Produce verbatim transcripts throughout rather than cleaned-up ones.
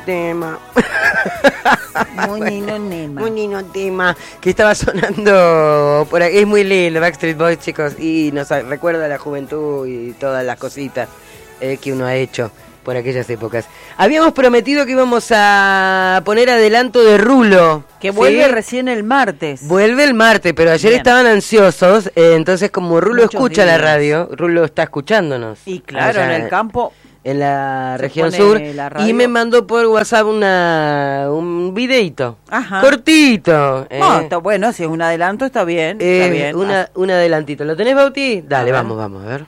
tema. Muy lindo tema. Muy lindo tema que estaba sonando por ahí. Es muy lindo, Backstreet Boys, chicos, y nos recuerda la juventud y todas las cositas eh, que uno ha hecho por aquellas épocas. Habíamos prometido que íbamos a poner adelanto de Rulo. Que vuelve ¿sí? recién el martes. Vuelve el martes, pero ayer Bien. estaban ansiosos, eh, entonces como Rulo Muchos escucha días. la radio, Rulo está escuchándonos. Y claro, allá en el campo... en la se región pone sur, la radio. y me mandó por WhatsApp una un videito. Ajá. Cortito. eh. No, está bueno, si es un adelanto está bien, Eh, está bien. una, un adelantito. ¿Lo tenés, Bauti? Dale, A ver. vamos, vamos, a ver.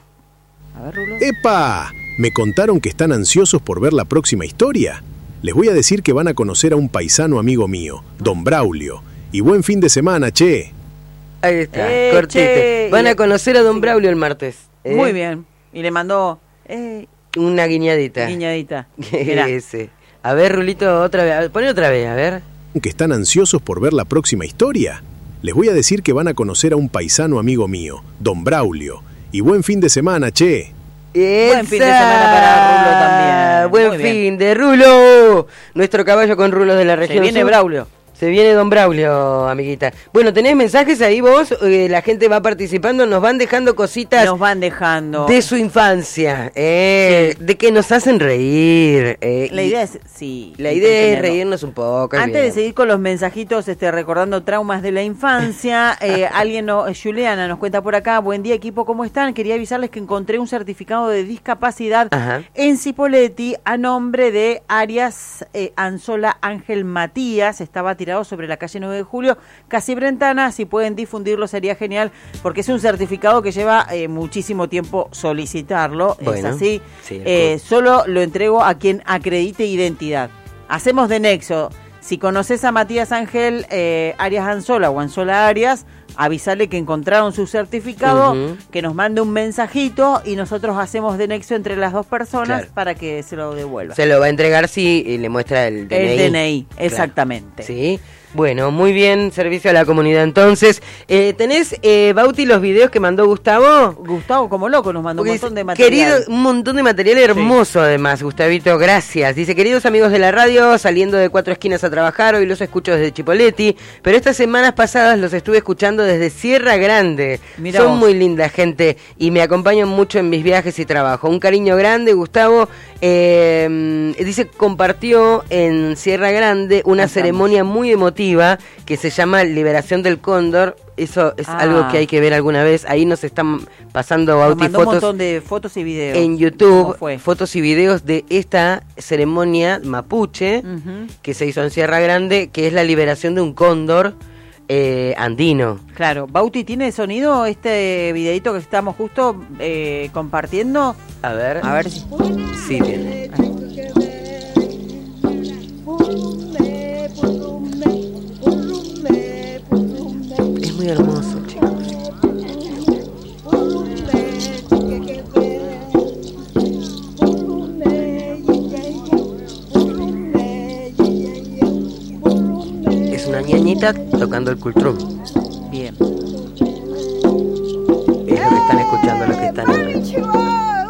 A ver, Rulo. ¡Epa! ¿Me contaron que están ansiosos por ver la próxima historia? Les voy a decir que van a conocer a un paisano amigo mío, Don Braulio. Y buen fin de semana, che. Ahí está, Eh, cortito. che, Van y- a conocer a Don sí. Braulio el martes. eh. Muy bien. Y le mandó eh, Una guiñadita. guiñadita. Mirá. Ese. A ver, Rulito, otra vez. A ver, poné otra vez, a ver. ¿Que están ansiosos por ver la próxima historia? Les voy a decir que van a conocer a un paisano amigo mío, Don Braulio. Y buen fin de semana, che. Buen fin de semana para Rulo también. Buen Muy bien. fin de Rulo. Nuestro caballo con rulos de la Se región viene sur. Braulio. Se viene Don Braulio, amiguita. Bueno, ¿tenés mensajes ahí vos? Eh, la gente va participando, nos van dejando cositas Nos van dejando. de su infancia, eh, de que nos hacen reír. eh, La y idea es, sí. la idea es entretenerlo. reírnos un poco. es Antes de bien. seguir con los mensajitos, este, recordando traumas de la infancia, eh, alguien, no, Juliana nos cuenta por acá, buen día equipo, ¿cómo están? Quería avisarles que encontré un certificado de discapacidad Ajá. en Cipolletti a nombre de Arias eh, Anzola Ángel Matías, estaba tirado sobre la calle nueve de julio, casi Brentana, si pueden difundirlo sería genial, porque es un certificado que lleva eh, muchísimo tiempo solicitarlo, Bueno, es así, sí, eh, solo lo entrego a quien acredite identidad. Hacemos de nexo. Si conoces a Matías Ángel eh, Arias Anzola o Anzola Arias, avísale que encontraron su certificado, Ujú. que nos mande un mensajito y nosotros hacemos de nexo entre las dos personas Claro. para que se lo devuelva. Se lo va a entregar si le muestra el D N I. El D N I, Claro. exactamente. Sí. Bueno, muy bien, servicio a la comunidad. Entonces, eh, ¿tenés, eh, Bauti, los videos que mandó Gustavo? Gustavo, como loco, nos mandó un Porque montón dice, de material. Querido, un montón de material hermoso, además, Gustavito, gracias. Dice, queridos amigos de la radio, saliendo de Cuatro Esquinas a trabajar, hoy los escucho desde Chipolletti, pero estas semanas pasadas los estuve escuchando desde Sierra Grande. Mirá Son vos. muy linda gente y me acompañan mucho en mis viajes y trabajo. Un cariño grande, Gustavo. Eh, dice, compartió en Sierra Grande una Acá ceremonia muy emotiva que se llama Liberación del Cóndor. Eso es Ah. algo que hay que ver alguna vez. Ahí nos están pasando, Nos Bauti, mandó un fotos montón de fotos y videos. en ¿Cómo YouTube, fue? fotos y videos de esta ceremonia mapuche Ujú. que se hizo en Sierra Grande, que es la liberación de un cóndor eh, andino. Claro, Bauti, ¿tiene sonido este videito que estamos justo eh, compartiendo? A ver, A ver si... sí tiene. Es muy hermoso, chicos. Es una ñañita tocando el cultrún. Bien. Es lo que están escuchando, lo que están...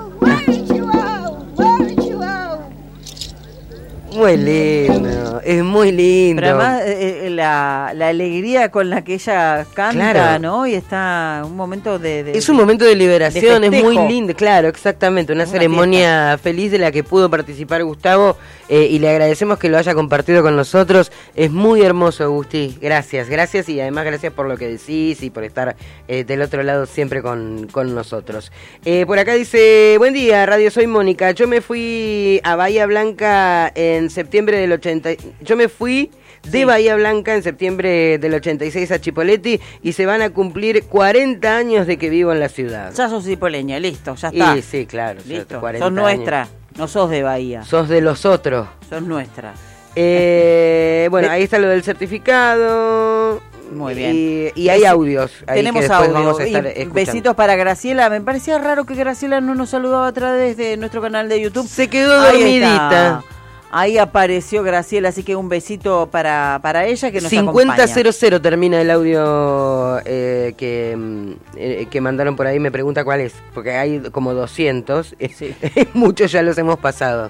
Muy lindo, es muy lindo. Pero además eh, eh, la, la alegría con la que ella canta, Claro. ¿no? Y está un momento de... de- Es un momento de liberación, de es muy festejo. lindo, claro, exactamente, una, Una ceremonia feliz de la que pudo participar Gustavo eh, y le agradecemos que lo haya compartido con nosotros. Es muy hermoso, Gusti, gracias, gracias y además gracias por lo que decís y por estar eh, del otro lado siempre con, con nosotros. Eh, por acá dice, buen día, Radio, soy Mónica, yo me fui a Bahía Blanca en septiembre del ochenta, yo me fui... de Sí. Bahía Blanca en septiembre del ochenta y seis a Chipolletti y se van a cumplir cuarenta años de que vivo en la ciudad. Ya sos cipoleña, listo, ya está. Y sí, claro. Listo, cuarenta sos nuestra, no sos de Bahía, años. Sos de los otros. sos nuestra. Eh, bueno, De- ahí está lo del certificado. Muy bien. Y, y hay Besi- audios. Ahí Tenemos que después audio. vamos a Y estar escuchando. besitos para Graciela. Me parecía raro que Graciela no nos saludaba a través de nuestro canal de YouTube. Se quedó Ahí dormidita. está. Ahí apareció Graciela, así que un besito para, para ella que nos cincuenta acompaña. cero cero termina el audio eh, que, mm, eh, que mandaron por ahí. Me pregunta cuál es, porque hay como doscientos. Sí. Muchos ya los hemos pasado.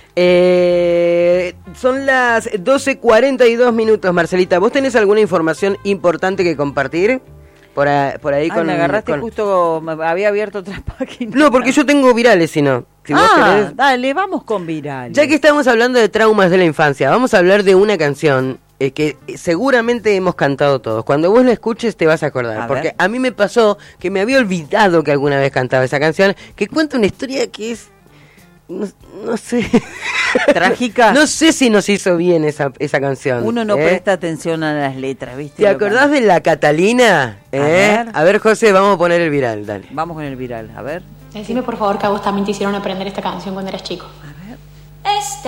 Eh, son las doce cuarenta y dos minutos, Marcelita. ¿Vos tenés alguna información importante que compartir? Por, a, por ahí Ay, con... me agarraste con... justo, me había abierto otras páginas. No, porque yo tengo virales, si no. Si vos ah, querés... dale, vamos con virales. Ya que estamos hablando de traumas de la infancia, vamos a hablar de una canción eh, que seguramente hemos cantado todos. Cuando vos la escuches te vas a acordar. A porque ver. a mí me pasó que me había olvidado que alguna vez cantaba esa canción, que cuenta una historia que es... No, no sé. Trágica. No sé si nos hizo bien esa, esa canción. Uno no ¿eh? presta atención a las letras, ¿viste? ¿Te acordás de la Catalina? ¿Eh? A ver. A ver, José, vamos a poner el viral, dale. Vamos con el viral, a ver. Decime por favor que a vos también te hicieron aprender esta canción cuando eras chico. A ver. Esta